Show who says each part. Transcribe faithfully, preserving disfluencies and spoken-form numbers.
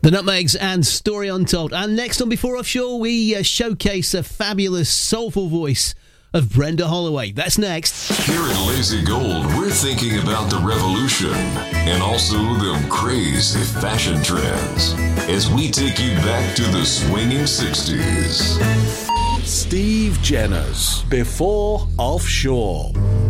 Speaker 1: The Nutmegs and Story Untold. And next on Before Offshore, we uh, showcase a fabulous, soulful voice of Brenda Holloway. That's next.
Speaker 2: Here at Lazy Gold, we're thinking about the revolution and also them crazy fashion trends as we take you back to the swinging sixties.
Speaker 3: Steve Jenner's Before Offshore.